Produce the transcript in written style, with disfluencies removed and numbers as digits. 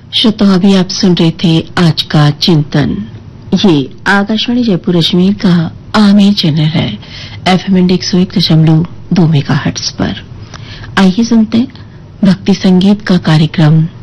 श्रोताओं, अभी आप सुन रहे थे आज का चिंतन। ये आकाशवाणी जयपुर अजमेर का आमेर चैनल है, FM 101.2 मेगाहर्ट्ज पर। आइए सुनते हैं भक्ति संगीत का कार्यक्रम